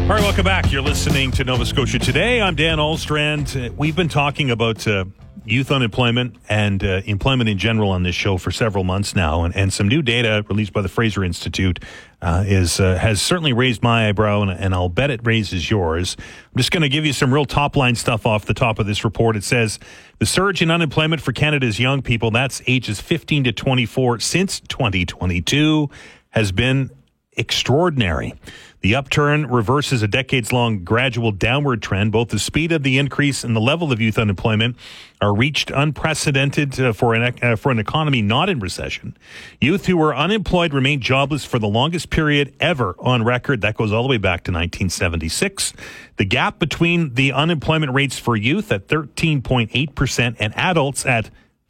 All right, welcome back. You're listening to Nova Scotia Today. I'm Dan Alstrand. We've been talking about youth unemployment and employment in general on this show for several months now, and some new data released by the Fraser Institute has certainly raised my eyebrow, and I'll bet it raises yours. I'm just going to give you some real top-line stuff off the top of this report. It says the surge in unemployment for Canada's young people, that's ages 15 to 24, since 2022, has been extraordinary. The upturn reverses a decades-long gradual downward trend. Both the speed of the increase and the level of youth unemployment are reached unprecedented for an economy not in recession. Youth who were unemployed remained jobless for the longest period ever on record. That goes all the way back to 1976. The gap between the unemployment rates for youth at 13.8% and adults at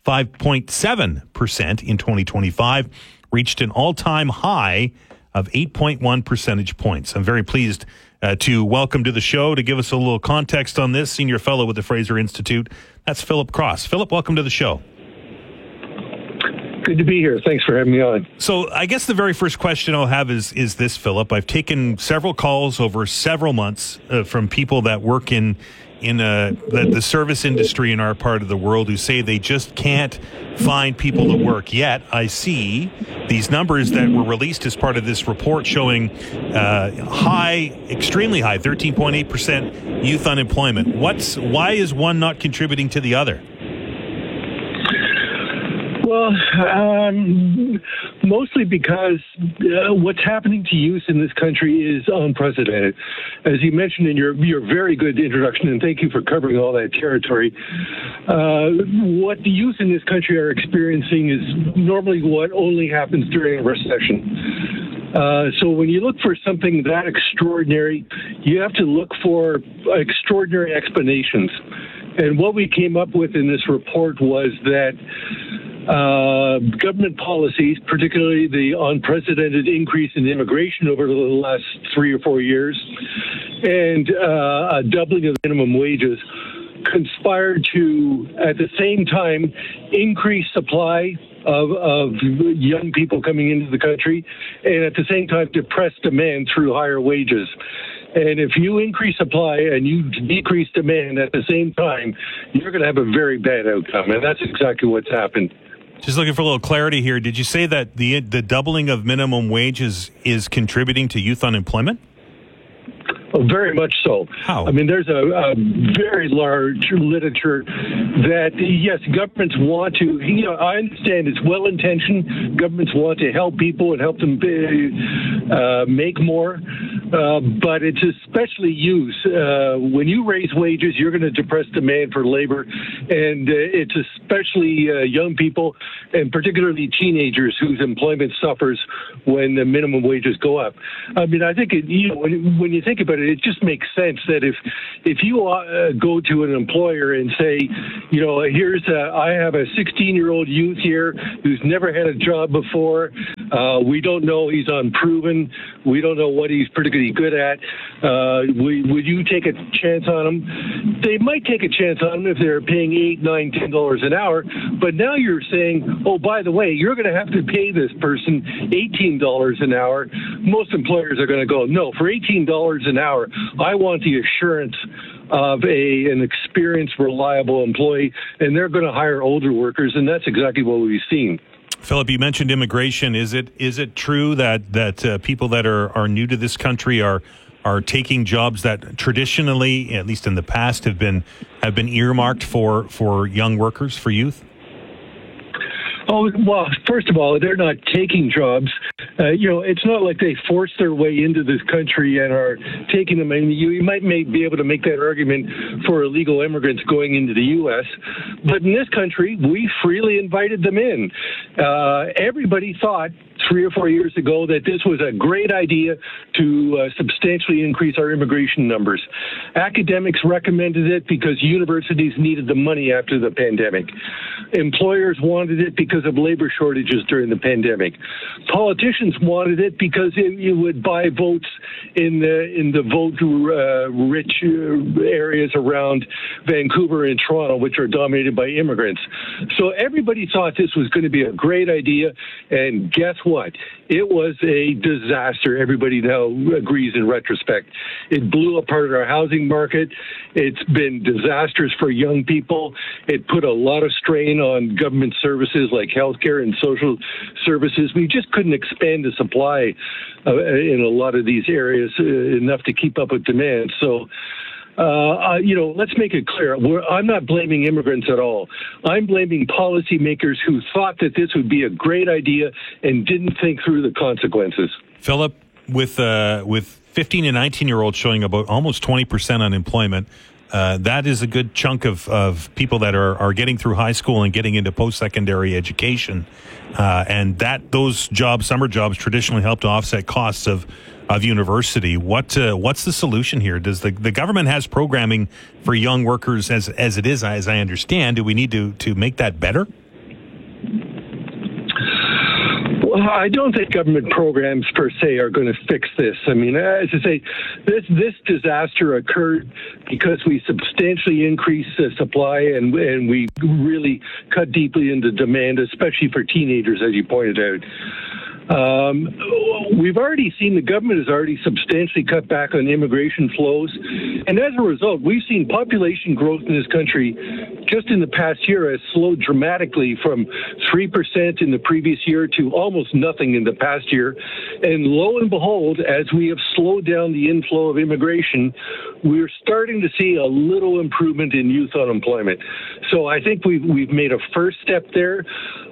5.7% in 2025 reached an all-time high of 8.1 percentage points. I'm very pleased to welcome to the show, to give us a little context on this, Senior Fellow with the Fraser Institute. That's Philip Cross. Philip, welcome to the show. Good to be here. Thanks for having me on. So I guess the very first question I'll have is this, Philip. I've taken several calls over several months from people that work in the service industry in our part of the world who say they just can't find people to work. Yet I see these numbers that were released as part of this report showing extremely high, 13.8% youth unemployment. Why is one not contributing to the other? Well, mostly because what's happening to youth in this country is unprecedented. As you mentioned in your very good introduction, and thank you for covering all that territory, what the youth in this country are experiencing is normally what only happens during a recession. So when you look for something that extraordinary, you have to look for extraordinary explanations. And what we came up with in this report was that government policies, particularly the unprecedented increase in immigration over the last 3 or 4 years, and a doubling of minimum wages, conspired to, at the same time, increase supply of young people coming into the country, and at the same time depress demand through higher wages. And if you increase supply and you decrease demand at the same time, you're going to have a very bad outcome, and that's exactly what's happened. Just looking for a little clarity here. Did you say that the doubling of minimum wages is contributing to youth unemployment? Oh, very much so. How? I mean, there's a very large literature that, yes, governments want to, I understand it's well-intentioned. Governments want to help people and help them make more, but it's especially youth. When you raise wages, you're going to depress demand for labor, and it's especially young people, and particularly teenagers whose employment suffers when the minimum wages go up. I mean, I think, when you think about it, it just makes sense that if you go to an employer and say, I have a 16-year-old youth here who's never had a job before. We don't know, he's unproven. We don't know what he's particularly good at. Would you take a chance on him? They might take a chance on him if they're paying $8, $9, $10 an hour. But now you're saying, oh, by the way, you're going to have to pay this person $18 an hour. Most employers are going to go, no, for $18 an hour, I want the assurance of an experienced, reliable employee, and they're going to hire older workers, and that's exactly what we've seen. Philip, you mentioned immigration. Is it true that people that are new to this country are taking jobs that traditionally, at least in the past, have been earmarked for young workers, for youth? Oh, well, first of all, they're not taking jobs. It's not like they force their way into this country and are taking them. I mean, you might be able to make that argument for illegal immigrants going into the U.S., but in this country, we freely invited them in. Everybody thought 3 or 4 years ago that this was a great idea to substantially increase our immigration numbers. Academics recommended it because universities needed the money after the pandemic. Employers wanted it because because of labor shortages during the pandemic. Politicians wanted it because it would buy votes in the vote-rich areas around Vancouver and Toronto, which are dominated by immigrants. So everybody thought this was going to be a great idea, and guess what? It was a disaster. Everybody now agrees in retrospect. It blew apart our housing market. It's been disastrous for young people. It put a lot of strain on government services like healthcare and social services. We just couldn't expand the supply in a lot of these areas enough to keep up with demand. So, let's make it clear. I'm not blaming immigrants at all. I'm blaming policymakers who thought that this would be a great idea and didn't think through the consequences. Philip, with 15 and 19-year-olds showing about almost 20% unemployment, that is a good chunk of people that are getting through high school and getting into post-secondary education. And those jobs, summer jobs, traditionally help to offset costs of university. What's the solution here? Does the government has programming for young workers as it is, as I understand? Do we need to make that better? Well, I don't think government programs per se are going to fix this. I mean, as I say, this disaster occurred because we substantially increased the supply and we really cut deeply into demand, especially for teenagers, as you pointed out. We've already seen the government has already substantially cut back on immigration flows. And as a result, we've seen population growth in this country just in the past year has slowed dramatically from 3% in the previous year to almost nothing in the past year. And lo and behold, as we have slowed down the inflow of immigration, we're starting to see a little improvement in youth unemployment. So I think we've made a first step there.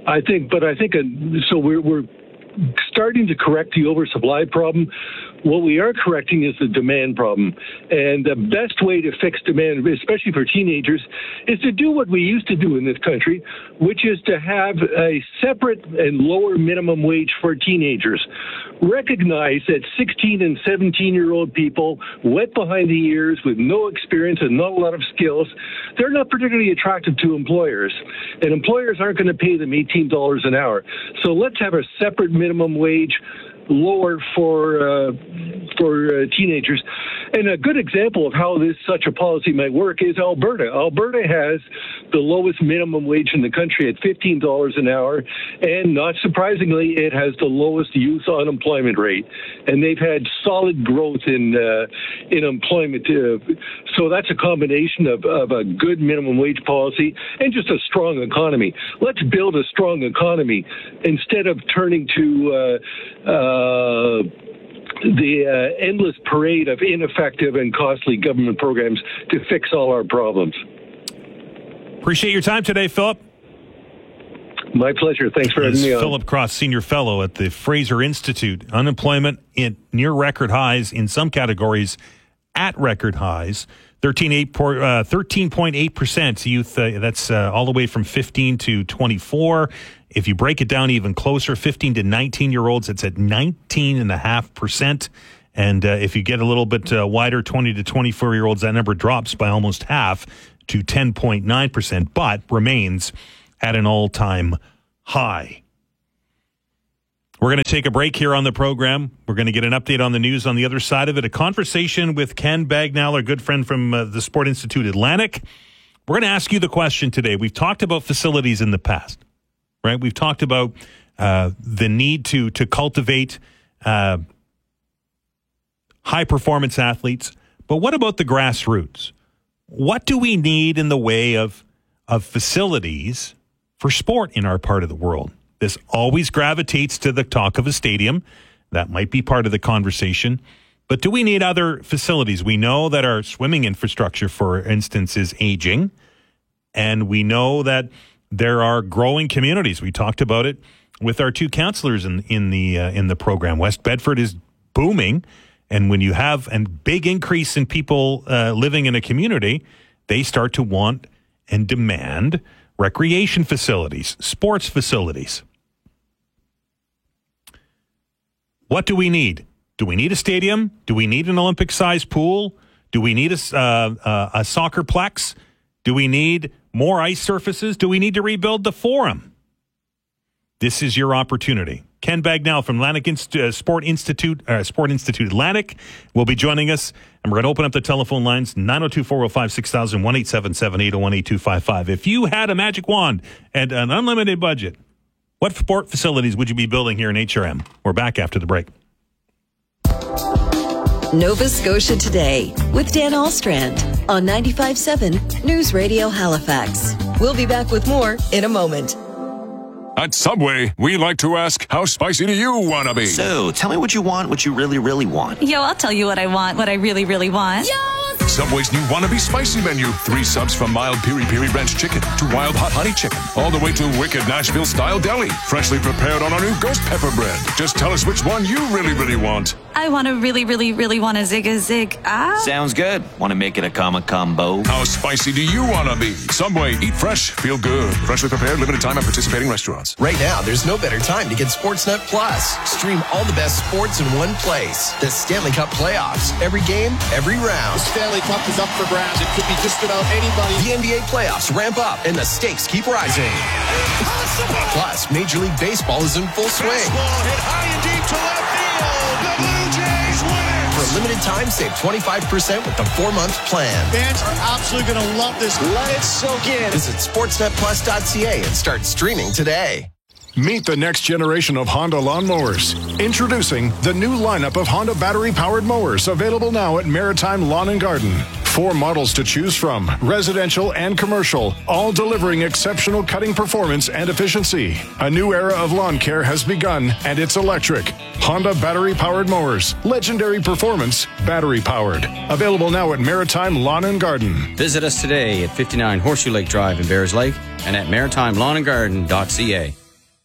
So we're starting to correct the oversupply problem. What we are correcting is the demand problem. And the best way to fix demand, especially for teenagers, is to do what we used to do in this country, which is to have a separate and lower minimum wage for teenagers. Recognize that 16 and 17-year-old people, wet behind the ears, with no experience and not a lot of skills, they're not particularly attractive to employers. And employers aren't going to pay them $18 an hour. So let's have a separate minimum wage, lower for teenagers. And a good example of how such a policy might work is Alberta. Alberta has the lowest minimum wage in the country at $15 an hour, and not surprisingly, it has the lowest youth unemployment rate. And they've had solid growth in employment. So that's a combination of a good minimum wage policy and just a strong economy. Let's build a strong economy instead of turning to the endless parade of ineffective and costly government programs to fix all our problems. Appreciate your time today, Philip. My pleasure. Thanks for having me on. Philip Cross, Senior Fellow at the Fraser Institute. Unemployment in near record highs, in some categories at record highs. 13.8% youth, that's all the way from 15 to 24. If you break it down even closer, 15 to 19-year-olds, it's at 19.5%. And if you get a little bit wider, 20 to 24-year-olds, that number drops by almost half to 10.9%, but remains at an all-time high. We're going to take a break here on the program. We're going to get an update on the news on the other side of it. A conversation with Ken Bagnall, our good friend from the Sport Institute Atlantic. We're going to ask you the question today. We've talked about facilities in the past, right? We've talked about the need to cultivate high-performance athletes. But what about the grassroots? What do we need in the way of facilities for sport in our part of the world? This always gravitates to the talk of a stadium. That might be part of the conversation. But do we need other facilities? We know that our swimming infrastructure, for instance, is aging. And we know that there are growing communities. We talked about it with our two counselors in the program. West Bedford is booming. And when you have a big increase in people living in a community, they start to want and demand recreation facilities, sports facilities. What do we need? Do we need a stadium? Do we need an Olympic-sized pool? Do we need a soccerplex? Do we need more ice surfaces? Do we need to rebuild the Forum? This is your opportunity. Ken Bagnall from Atlantic Sport Institute Atlantic will be joining us, and we're going to open up the telephone lines, 902-405-6000, 1-877-801-8255. If you had a magic wand and an unlimited budget, what sport facilities would you be building here in HRM? We're back after the break. Nova Scotia Today with Dan Alstrand on 95.7 News Radio Halifax. We'll be back with more in a moment. At Subway, we like to ask, how spicy do you want to be? So, tell me what you want, what you really, really want. Yo, I'll tell you what I want, what I really, really want. Yo! Subway's new Wannabe Spicy menu. 3 subs from mild piri-piri ranch chicken to wild hot honey chicken, all the way to wicked Nashville-style deli, freshly prepared on our new ghost pepper bread. Just tell us which one you really, really want. I want to really, really, really want a zig. Sounds good. Want to make it a combo? How spicy do you want to be? Subway, eat fresh, feel good. Freshly prepared, limited time at participating restaurants. Right now, there's no better time to get Sportsnet Plus. Stream all the best sports in one place. The Stanley Cup playoffs. Every game, every round. The Stanley Cup is up for grabs. It could be just about anybody. The NBA playoffs ramp up and the stakes keep rising. Impossible! Plus, Major League Baseball is in full swing. Baseball hit high and deep to left field. The Blue Jays win it. For a limited time, save 25% with the 4-month plan. Fans are absolutely going to love this. Let it soak in. Visit sportsnetplus.ca and start streaming today. Meet the next generation of Honda lawnmowers. Introducing the new lineup of Honda battery-powered mowers, available now at Maritime Lawn and Garden. 4 models to choose from, residential and commercial, all delivering exceptional cutting performance and efficiency. A new era of lawn care has begun, and it's electric. Honda battery-powered mowers. Legendary performance, battery-powered. Available now at Maritime Lawn and Garden. Visit us today at 59 Horseshoe Lake Drive in Bears Lake and at maritimelawnandgarden.ca.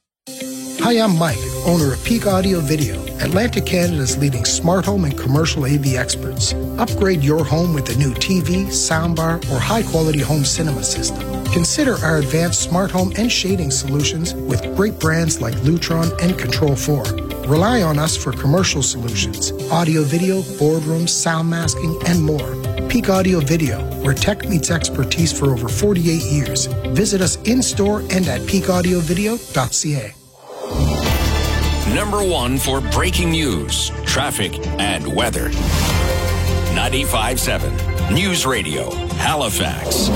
Hi, I'm Mike, owner of Peak Audio Video, Atlantic Canada's leading smart home and commercial AV experts. Upgrade your home with a new TV, soundbar, or high-quality home cinema system. Consider our advanced smart home and shading solutions with great brands like Lutron and Control 4. Rely on us for commercial solutions, audio video, boardrooms, sound masking, and more. Peak Audio Video, where tech meets expertise for over 48 years. Visit us in-store and at peakaudio.ca. Number 1 for breaking news, traffic, and weather. 95.7 News Radio, Halifax.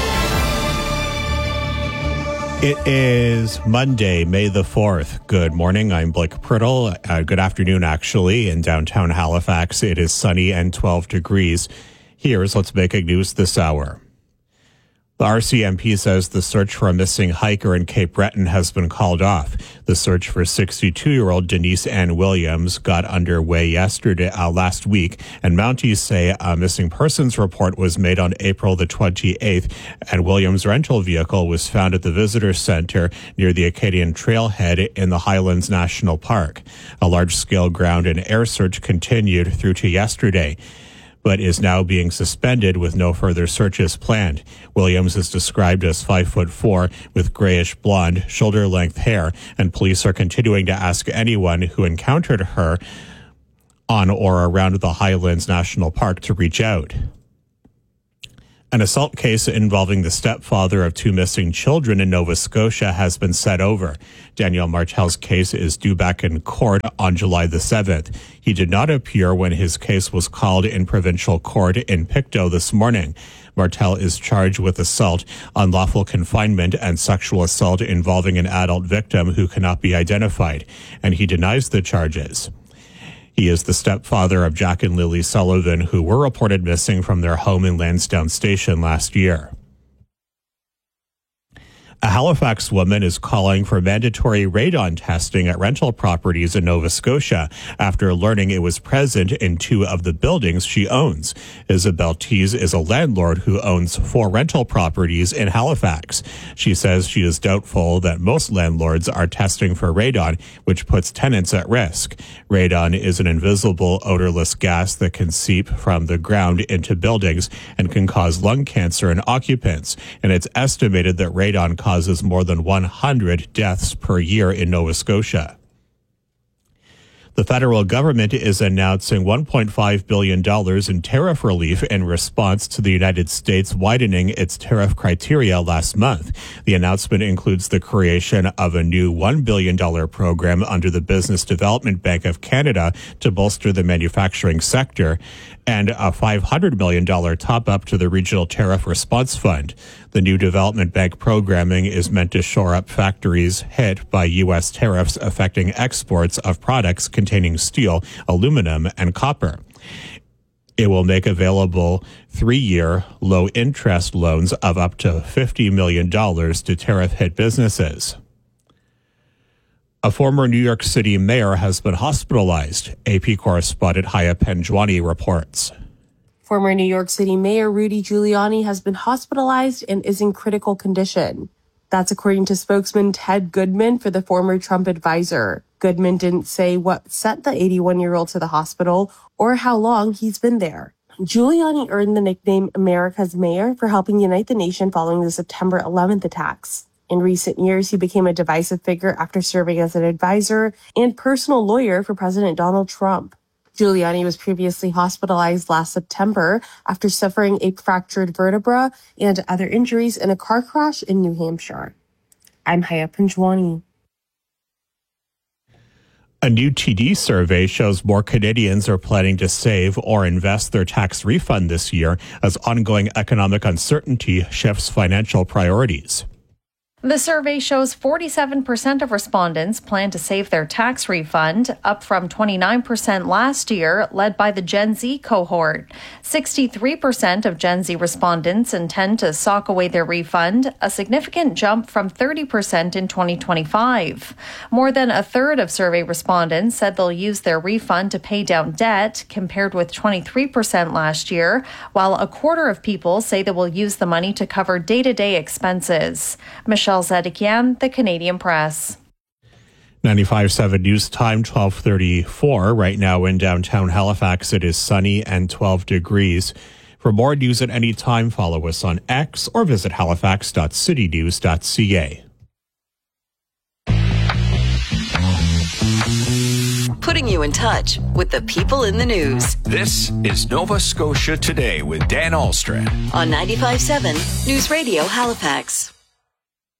It is Monday, May the 4th. Good morning. I'm Blake Priddle. Good afternoon, actually. In downtown Halifax, it is sunny and 12 degrees. Here's what's making news this hour. The RCMP says the search for a missing hiker in Cape Breton has been called off. The search for 62-year-old Denise Ann Williams got underway last week, and Mounties say a missing persons report was made on April the 28th, and Williams' rental vehicle was found at the Visitor Center near the Acadian Trailhead in the Highlands National Park. A large-scale ground and air search continued through to yesterday, but is now being suspended with no further searches planned. Williams is described as 5'4" with grayish blonde, shoulder-length hair, and police are continuing to ask anyone who encountered her on or around the Highlands National Park to reach out. An assault case involving the stepfather of 2 missing children in Nova Scotia has been set over. Daniel Martel's case is due back in court on July the 7th. He did not appear when his case was called in provincial court in Pictou this morning. Martel is charged with assault, unlawful confinement, and sexual assault involving an adult victim who cannot be identified, and he denies the charges. He is the stepfather of Jack and Lily Sullivan, who were reported missing from their home in Lansdowne Station last year. A Halifax woman is calling for mandatory radon testing at rental properties in Nova Scotia after learning it was present in 2 of the buildings she owns. Isabel Tees is a landlord who owns 4 rental properties in Halifax. She says she is doubtful that most landlords are testing for radon, which puts tenants at risk. Radon is an invisible, odorless gas that can seep from the ground into buildings and can cause lung cancer in occupants, and it's estimated that radon causes more than 100 deaths per year in Nova Scotia. The federal government is announcing $1.5 billion in tariff relief in response to the United States widening its tariff criteria last month. The announcement includes the creation of a new $1 billion program under the Business Development Bank of Canada to bolster the manufacturing sector, and a $500 million top-up to the Regional Tariff Response Fund. The new development bank programming is meant to shore up factories hit by U.S. tariffs affecting exports of products containing steel, aluminum, and copper. It will make available 3-year low-interest loans of up to $50 million to tariff-hit businesses. A former New York City mayor has been hospitalized, AP correspondent Haya Panjwani reports. Former New York City Mayor Rudy Giuliani has been hospitalized and is in critical condition. That's according to spokesman Ted Goodman for the former Trump advisor. Goodman didn't say what sent the 81-year-old to the hospital or how long he's been there. Giuliani earned the nickname America's Mayor for helping unite the nation following the September 11th attacks. In recent years, he became a divisive figure after serving as an advisor and personal lawyer for President Donald Trump. Giuliani was previously hospitalized last September after suffering a fractured vertebra and other injuries in a car crash in New Hampshire. I'm Haya Panjwani. A new TD survey shows more Canadians are planning to save or invest their tax refund this year as ongoing economic uncertainty shifts financial priorities. The survey shows 47% of respondents plan to save their tax refund, up from 29% last year, led by the Gen Z cohort. 63% of Gen Z respondents intend to sock away their refund, a significant jump from 30% in 2025. More than a third of survey respondents said they'll use their refund to pay down debt, compared with 23% last year, while a quarter of people say they will use the money to cover day-to-day expenses. Michelle Zedekian, The Canadian Press. 95.7 News Time, 12:34. Right now in downtown Halifax, it is sunny and 12 degrees. For more news at any time, follow us on X or visit halifax.citynews.ca. Putting you in touch with the people in the news. This is Nova Scotia Today with Dan Ahlstrom On 95.7 News Radio Halifax.